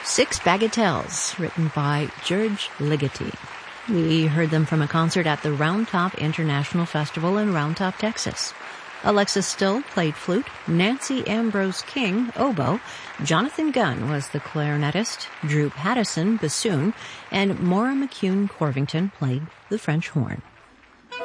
Six Bagatelles, written by George Ligeti. We heard them from a concert at the Round Top International Festival in Round Top, Texas. Alexis Still played flute, Nancy Ambrose King, oboe, Jonathan Gunn was the clarinetist, Drew Pattison, bassoon, and Maura McCune Corvington played the French horn.